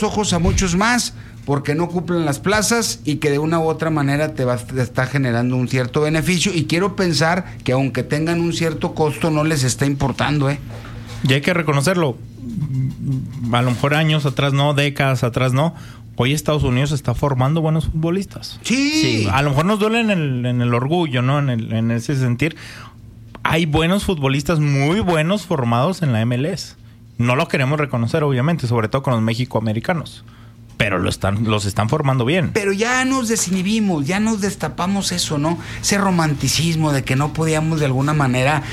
ojos a muchos más porque no cumplen las plazas y que de una u otra manera te está generando un cierto beneficio, y quiero pensar que aunque tengan un cierto costo no les está importando, Y hay que reconocerlo, a lo mejor años atrás no, décadas atrás no. Hoy Estados Unidos está formando buenos futbolistas. Sí. A lo mejor nos duele en el orgullo, ¿no? En ese sentir. Hay buenos futbolistas muy buenos formados en la MLS. No lo queremos reconocer, obviamente, sobre todo con los mexicoamericanos. Pero los están formando bien. Pero ya nos desinhibimos, ya nos destapamos eso, ¿no? Ese romanticismo de que no podíamos de alguna manera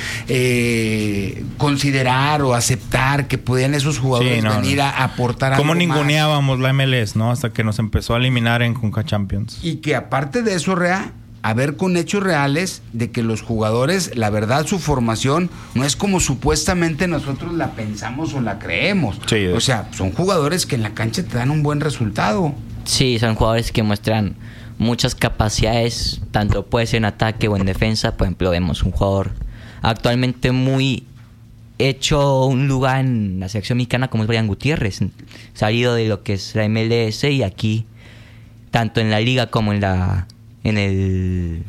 considerar o aceptar que podían esos jugadores venir a aportar algo más. ¿Cómo ninguneábamos la MLS, no? Hasta que nos empezó a eliminar en Conca Champions. Y que aparte de eso, a ver con hechos reales de que los jugadores, la verdad, su formación no es como supuestamente nosotros la pensamos o la creemos. Sí, o sea, son jugadores que en la cancha te dan un buen resultado. Sí, son jugadores que muestran muchas capacidades, tanto puede ser en ataque o en defensa. Por ejemplo, vemos un jugador actualmente muy hecho un lugar en la selección mexicana como es Brian Gutiérrez, salido de lo que es la MLS, y aquí, tanto en la liga como en el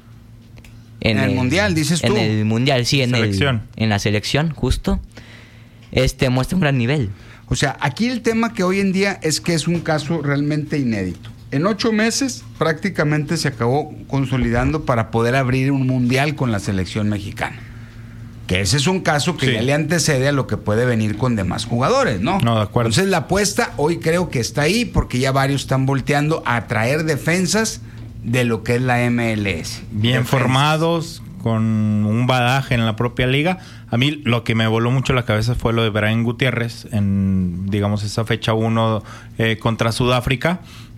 mundial, dices tú. En el mundial, sí, en la selección, justo. Muestra un gran nivel. O sea, aquí el tema que hoy en día es que es un caso realmente inédito. En 8 meses prácticamente se acabó consolidando para poder abrir un mundial con la selección mexicana. Que ese es un caso que ya le antecede a lo que puede venir con demás jugadores, ¿no? No, de acuerdo. Entonces la apuesta hoy creo que está ahí porque ya varios están volteando a traer defensas de lo que es la MLS. Bien formados, con un badaje en la propia liga. A mí lo que me voló mucho la cabeza fue lo de Brian Gutiérrez en, digamos, esa fecha 1 contra Sudáfrica.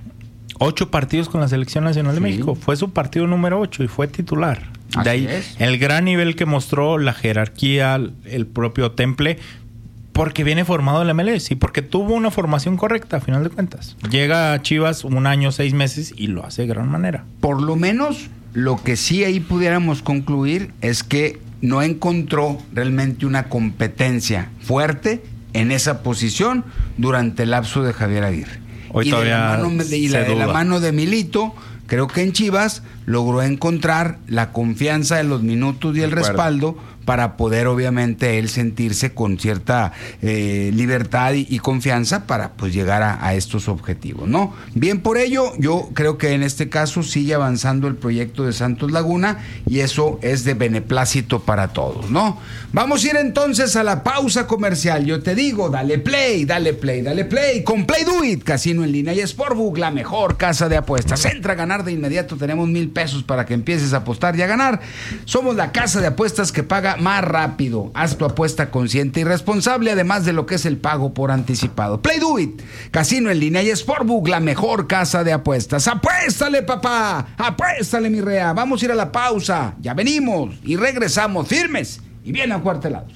8 partidos con la Selección Nacional de México. Fue su partido número 8 y fue titular. De ahí el gran nivel que mostró, la jerarquía, el propio temple, porque viene formado en la MLS y porque tuvo una formación correcta, a final de cuentas. Llega a Chivas 1 año, 6 meses y lo hace de gran manera. Por lo menos lo que sí ahí pudiéramos concluir es que no encontró realmente una competencia fuerte en esa posición durante el lapso de Javier Aguirre. Hoy todavía de la mano de Milito, creo que en Chivas logró encontrar la confianza de los minutos y el respaldo para poder obviamente él sentirse con cierta libertad y confianza para pues llegar a estos objetivos, ¿no? Bien por ello, yo creo que en este caso sigue avanzando el proyecto de Santos Laguna y eso es de beneplácito para todos, ¿no? Vamos a ir entonces a la pausa comercial. Yo te digo, dale play, dale play, dale play con Play Do It, casino en línea y Sportbook, la mejor casa de apuestas. Entra a ganar de inmediato, tenemos $1,000 para que empieces a apostar y a ganar. Somos la casa de apuestas que paga más rápido. Haz tu apuesta consciente y responsable, además de lo que es el pago por anticipado. Play Do It, casino en línea y Sportbook, la mejor casa de apuestas. ¡Apuéstale, papá! ¡Apuéstale, mi rea! Vamos a ir a la pausa. Ya venimos y regresamos firmes y bien acuartelados.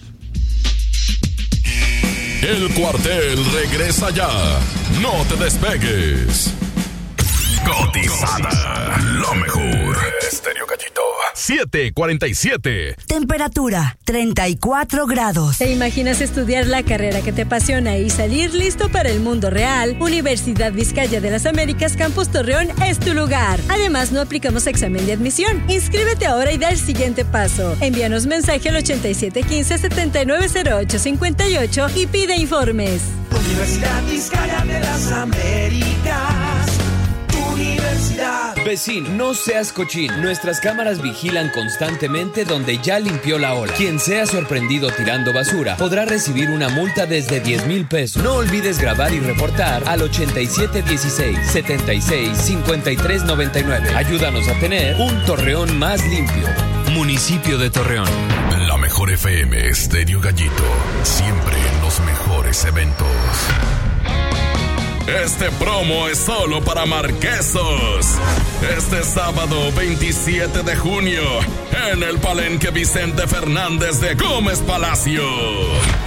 El Cuartel regresa ya. No te despegues. Cotizada, lo mejor. Estéreo Gallito. 7:47. Temperatura 34 grados. ¿Te imaginas estudiar la carrera que te apasiona y salir listo para el mundo real? Universidad Vizcaya de las Américas Campus Torreón es tu lugar. Además, no aplicamos examen de admisión. Inscríbete ahora y da el siguiente paso. Envíanos mensaje al 8715-790858 y pide informes. Universidad Vizcaya de las Américas. Universidad. Vecino, no seas cochino. Nuestras cámaras vigilan constantemente donde ya limpió la ola. Quien sea sorprendido tirando basura podrá recibir una multa desde $10,000. No olvides grabar y reportar al 8716-765399. Ayúdanos a tener un Torreón más limpio. Municipio de Torreón. La mejor FM Estéreo Gallito. Siempre en los mejores eventos. Este promo es solo para marquesos. Este sábado 27 de junio, en el Palenque Vicente Fernández de Gómez Palacio.